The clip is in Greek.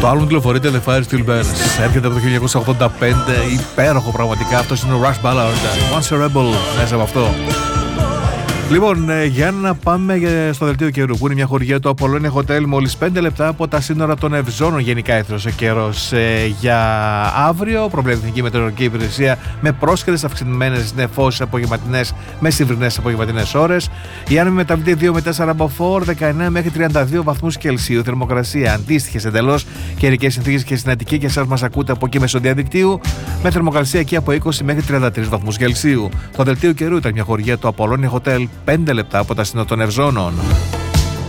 Το άλμπουμ κυκλοφορείται The Fire Still Burns. Έρχεται από το 1985. Υπέροχο πραγματικά. Αυτός είναι ο Rush Ballard. Once a Rebel μέσα από αυτό. Λοιπόν, για να πάμε στο δελτίο καιρού, που είναι μια χορηγία του Apollonia Hotel, μόλις 5 λεπτά από τα σύνορα των Ευζώνων. Γενικά έθρωσε ο καιρός για αύριο. Προβλέπει η Εθνική Μετεωρολογική Υπηρεσία με πρόσχερες αυξημένες νεφώσεις απογευματινές με συμβρινές απογευματινές ώρες. Η άνεμη μεταβλητή 2 με 4 μποφόρ, 19 μέχρι 32 βαθμούς Κελσίου. Θερμοκρασία αντίστοιχες εντελώς καιρικές συνθήκες και στην Αττική, και εσάς μας ακούτε από εκεί μέσω διαδικτύου, με θερμοκρασία εκεί από 20 μέχρι 33 βαθμούς Κελσίου. Το δελτίο καιρού ήταν μια χορηγία του Apollonia Hotel, 5 λεπτά από τα σύνορα των Ευζώνων.